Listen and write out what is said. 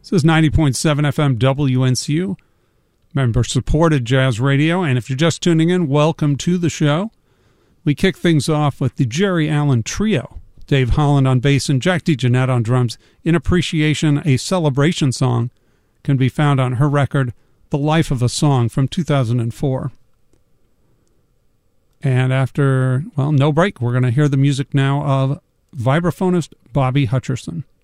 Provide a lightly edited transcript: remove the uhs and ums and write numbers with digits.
This is 90.7 FM WNCU, member-supported jazz radio. And if you're just tuning in, welcome to the show. We kick things off with the Jerry Allen Trio. Dave Holland on bass and Jack DeJohnette on drums. In Appreciation, a celebration song, can be found on her record, The Life of a Song, from 2004. And after, well, no break, we're going to hear the music now of vibraphonist Bobby Hutcherson.